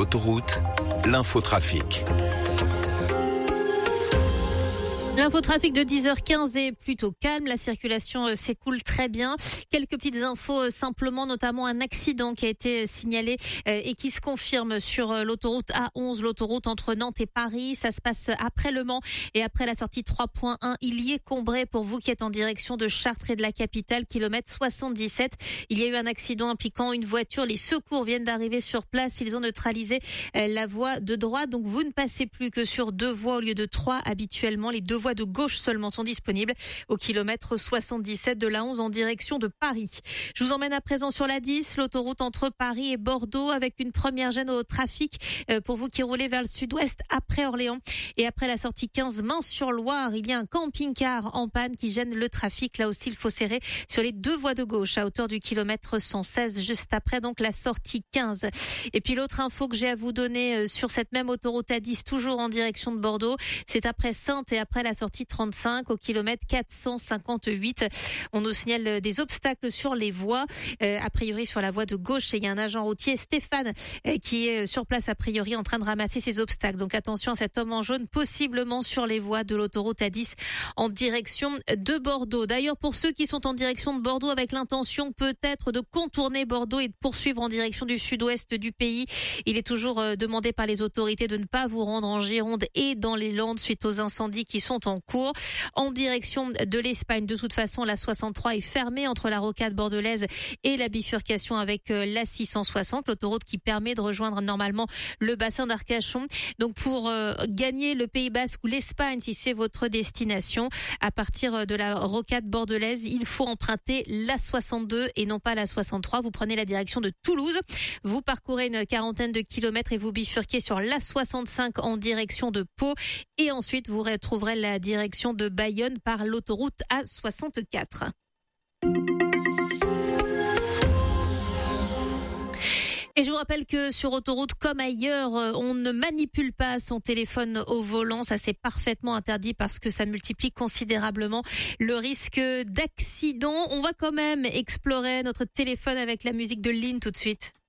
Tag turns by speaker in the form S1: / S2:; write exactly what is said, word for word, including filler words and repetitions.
S1: l'autoroute, l'infotrafic.
S2: L'infotrafic de dix heures quinze est plutôt calme, la circulation euh, s'écoule très bien. Quelques petites infos euh, simplement, notamment un accident qui a été signalé euh, et qui se confirme sur euh, l'autoroute A onze, l'autoroute entre Nantes et Paris. Ça se passe après Le Mans et après la sortie trois point un, Illier-Combray pour vous qui êtes en direction de Chartres et de la capitale, kilomètre soixante-dix-sept. Il y a eu un accident impliquant une voiture. Les secours viennent d'arriver sur place. Ils ont neutralisé euh, la voie de droite. Donc vous ne passez plus que sur deux voies au lieu de trois habituellement. Les deux voies de gauche seulement sont disponibles au kilomètre soixante-dix-sept de l'A onze en direction de Paris. Je vous emmène à présent sur la dix, l'autoroute entre Paris et Bordeaux avec une première gêne au trafic pour vous qui roulez vers le sud-ouest après Orléans. Et après la sortie quinze Mains-sur-Loire, il y a un camping-car en panne qui gêne le trafic. Là aussi, il faut serrer sur les deux voies de gauche à hauteur du kilomètre cent seize, juste après donc la sortie quinze. Et puis l'autre info que j'ai à vous donner sur cette même autoroute A dix, toujours en direction de Bordeaux, c'est après Saintes et après la sortie trente-cinq au kilomètre quatre cent cinquante-huit. On nous signale des obstacles sur les voies, euh, a priori sur la voie de gauche, et il y a un agent routier, Stéphane, euh, qui est sur place a priori en train de ramasser ces obstacles. Donc attention à cet homme en jaune, possiblement sur les voies de l'autoroute A dix en direction de Bordeaux. D'ailleurs, pour ceux qui sont en direction de Bordeaux avec l'intention peut-être de contourner Bordeaux et de poursuivre en direction du sud-ouest du pays, il est toujours euh, demandé par les autorités de ne pas vous rendre en Gironde et dans les Landes suite aux incendies qui sont en cours. En direction de l'Espagne, de toute façon, la soixante-trois est fermée entre la rocade bordelaise et la bifurcation avec la six cent soixante, l'autoroute qui permet de rejoindre normalement le bassin d'Arcachon. Donc pour euh, gagner le Pays Basque ou l'Espagne, si c'est votre destination, à partir de la rocade bordelaise, il faut emprunter la soixante-deux et non pas la soixante-trois. Vous prenez la direction de Toulouse, vous parcourez une quarantaine de kilomètres et vous bifurquez sur la soixante-cinq en direction de Pau, et ensuite vous retrouverez la direction de Bayonne par l'autoroute A soixante-quatre. Et je vous rappelle que sur autoroute comme ailleurs, on ne manipule pas son téléphone au volant. Ça, c'est parfaitement interdit parce que ça multiplie considérablement le risque d'accident. On va quand même explorer notre téléphone avec la musique de Lynn tout de suite.